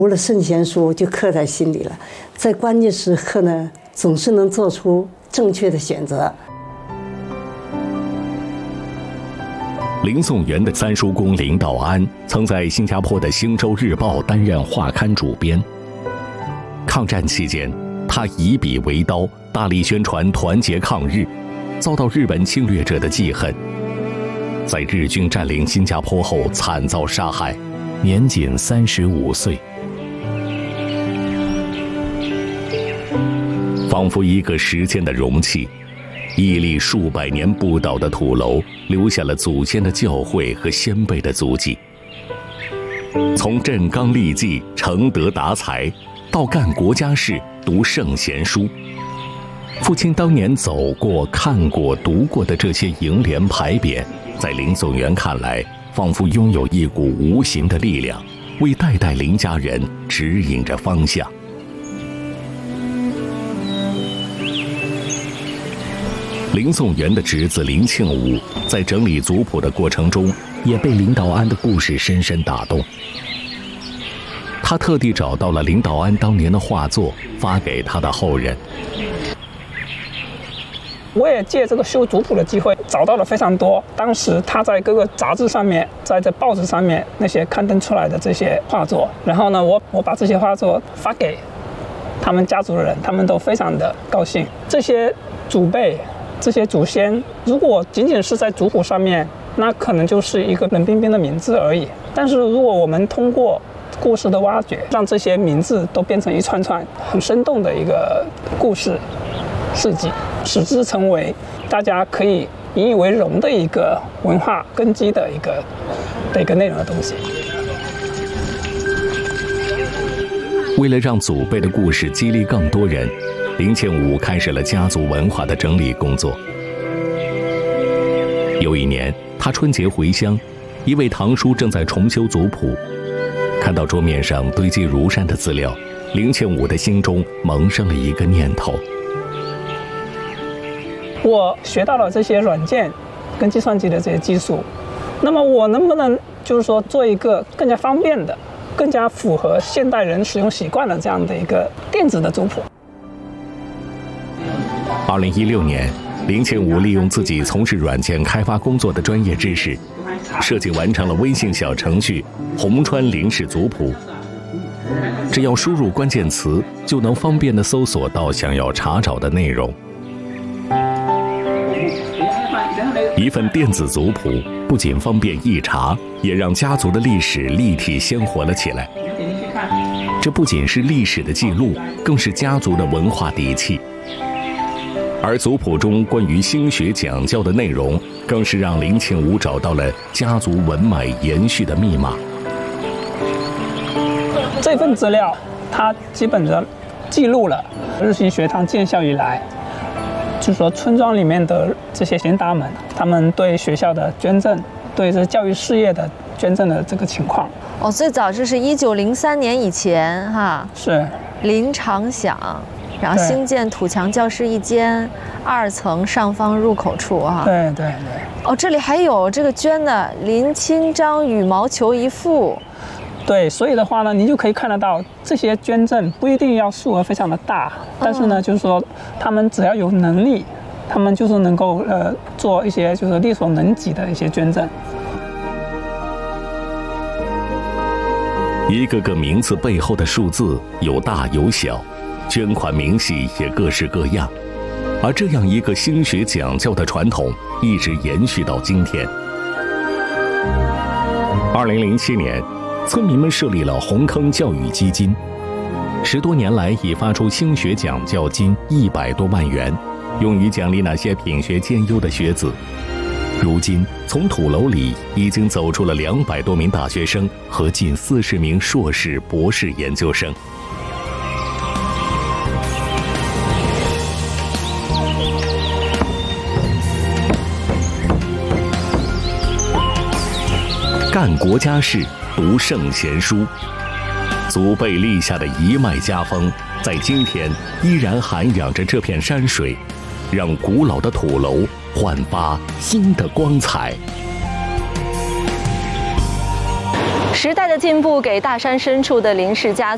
读了圣贤书就刻在心里了，在关键时刻呢，总是能做出正确的选择。 林颂元的三叔公林道安曾在新加坡的《星洲日报》担任画刊主编。抗战期间，他以笔为刀，大力宣传团结抗日，遭到日本侵略者的记恨。在日军占领新加坡后，惨遭杀害，年仅35岁。仿佛一个时间的容器，屹立数百年不倒的土楼，留下了祖先的教诲和先辈的足迹。从镇刚立纪、承德达才，到干国家事、读圣贤书，父亲当年走过、看过、读过的这些楹联牌匾，在林颂元看来，仿佛拥有一股无形的力量，为代代林家人指引着方向。林颂元的侄子林庆武在整理族谱的过程中，也被林道安的故事深深打动。他特地找到了林道安当年的画作，发给他的后人。 我也借这个修族谱的机会找到了非常多当时他在各个杂志上面，在这报纸上面那些刊登出来的这些画作，然后呢，我把这些画作发给他们家族的人，他们都非常的高兴。这些祖辈、这些祖先，如果仅仅是在族谱上面，那可能就是一个冷冰冰的名字而已。但是如果我们通过故事的挖掘，让这些名字都变成一串串很生动的一个故事事迹，使之成为大家可以引以为荣的一个文化根基的一个内容的东西。 为了让祖辈的故事激励更多人，林庆武开始了家族文化的整理工作。有一年，他春节回乡，一位堂叔正在重修族谱，看到桌面上堆积如山的资料，林庆武的心中萌生了一个念头。 我学到了这些软件跟计算机的这些技术，那么我能不能就是说做一个更加方便的、更加符合现代人使用习惯的这样的一个电子的族谱 ？2016年，林庆武利用自己从事软件开发工作的专业知识，设计完成了微信小程序“红川林氏族谱”。只要输入关键词，就能方便地搜索到想要查找的内容。一份电子族谱不仅方便易查，也让家族的历史立体鲜活了起来。这不仅是历史的记录，更是家族的文化底气。而族谱中关于兴学讲教的内容，更是让林庆武找到了家族文脉延续的密码。 这份资料，它基本上记录了日新学堂建校以来，就是说村庄里面的这些贤达们，他们对学校的捐赠，对这教育事业的捐赠的这个情况。 哦，最早就是1903年以前哈， 是林长响，然后新建土墙教室一间，2层上方入口处哈。 对对对。 哦，这里还有这个捐的林钦章羽毛球一副。 对，所以的话呢，你就可以看得到这些捐赠不一定要数额非常的大，但是呢，就是说他们只要有能力，他们就是能够做一些就是力所能及的一些捐赠。 一个个名字背后的数字有大有小，捐款明细也各式各样，而这样一个兴学讲教的传统一直延续到今天。2007年。村民们设立了红坑教育基金，10多年来已发出兴学讲教金100多万元，用于奖励那些品学兼优的学子。如今，从土楼里已经走出了200多名大学生和近40名硕士、博士研究生。干国家事，读圣贤书，祖辈立下的一脉家风，在今天依然涵养着这片山水，让古老的土楼焕发新的光彩。 时代的进步给大山深处的林氏家族